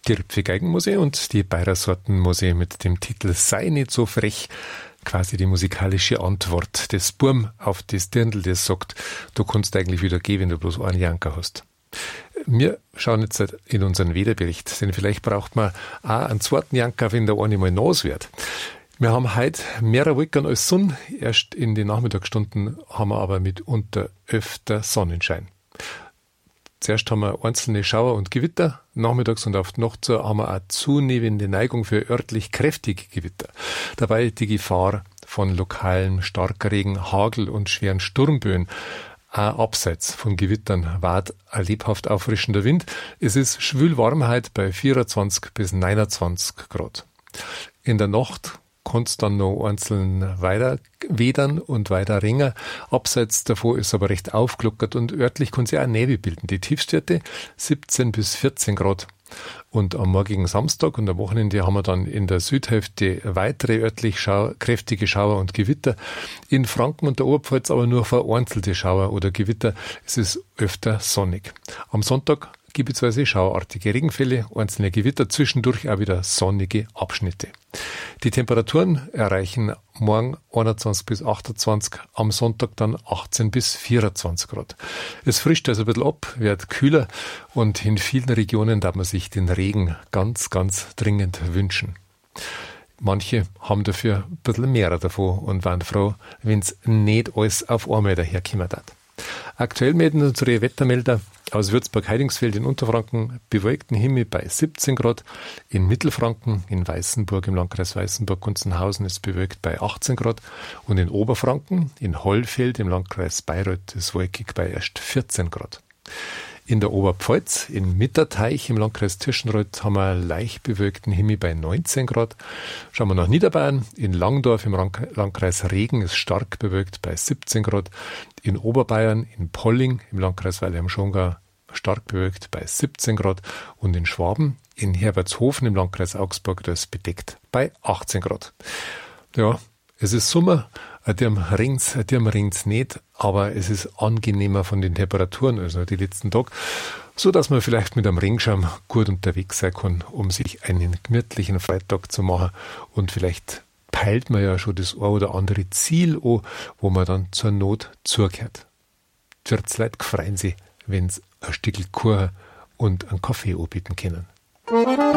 Die Ripfe-Geigenmusik und die Bayer-Sorten-Musik mit dem Titel Sei nicht so frech. Quasi die musikalische Antwort des Burm auf das Dirndl, das sagt, du kannst eigentlich wieder gehen, wenn du bloß einen Janker hast. Wir schauen jetzt in unseren Wetterbericht, denn vielleicht braucht man auch einen zweiten Janker, wenn der eine mal nass wird. Wir haben heute mehr Wolken als Sonne. Erst in den Nachmittagsstunden haben wir aber mitunter öfter Sonnenschein. Zuerst haben wir einzelne Schauer und Gewitter. Nachmittags und auf die Nacht haben wir eine zunehmende Neigung für örtlich kräftige Gewitter. Dabei die Gefahr von lokalem Starkregen, Hagel und schweren Sturmböen. Auch abseits von Gewittern weht ein lebhaft auffrischender Wind. Es ist schwül Warmheit bei 24 bis 29 Grad. In der Nacht kann es dann noch einzeln weiter wedern und weiter ringen. Abseits davor ist aber recht aufglockert und örtlich kann sich auch Nebel bilden. Die Tiefstwerte 17 bis 14 Grad. Und am morgigen Samstag und am Wochenende haben wir dann in der Südhälfte weitere örtlich kräftige Schauer und Gewitter. In Franken und der Oberpfalz aber nur vereinzelte Schauer oder Gewitter. Es ist öfter sonnig. Am Sonntag gebietsweise schauartige Regenfälle, einzelne Gewitter, zwischendurch auch wieder sonnige Abschnitte. Die Temperaturen erreichen morgen 21 bis 28, am Sonntag dann 18 bis 24 Grad. Es frischt also ein bisschen ab, wird kühler und in vielen Regionen darf man sich den Regen ganz, ganz dringend wünschen. Manche haben dafür ein bisschen mehr davon und waren froh, wenn es nicht alles auf einmal daherkommen hat. Aktuell melden unsere Wettermelder aus Würzburg-Heidingsfeld in Unterfranken bewölkten Himmel bei 17 Grad. In Mittelfranken, in Weißenburg, im Landkreis Weißenburg-Gunzenhausen ist bewölkt bei 18 Grad. Und in Oberfranken, in Hollfeld, im Landkreis Bayreuth, ist wolkig bei erst 14 Grad. In der Oberpfalz, in Mitterteich, im Landkreis Tirschenreuth, haben wir leicht bewölkten Himmel bei 19 Grad. Schauen wir nach Niederbayern. In Langdorf, im Landkreis Regen, ist stark bewölkt bei 17 Grad. In Oberbayern, in Polling, im Landkreis Weiler am Schongau, stark bewölkt bei 17 Grad. Und in Schwaben, in Herbertshofen, im Landkreis Augsburg, das ist bedeckt bei 18 Grad. Ja, es ist Sommer. Dem ringt's nicht, aber es ist angenehmer von den Temperaturen als die letzten Tage, so dass man vielleicht mit einem Regenschirm gut unterwegs sein kann, um sich einen gemütlichen Freitag zu machen. Und vielleicht peilt man ja schon das ein oder andere Ziel an, wo man dann zur Not zugehört. Die Wirtsleute freuen sich, wenn sie ein Stückel Kuchen und einen Kaffee anbieten können.